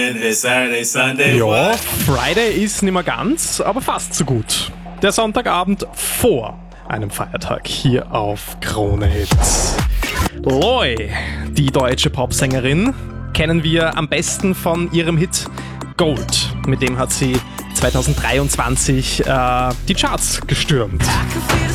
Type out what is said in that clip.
Saturday, Sunday. Ja, Friday ist nicht mehr ganz, aber fast so gut. Der Sonntagabend vor einem Feiertag hier auf Krone Hits. Loi, die deutsche Popsängerin, kennen wir am besten von ihrem Hit Gold. Mit dem hat sie 2023 die Charts gestürmt.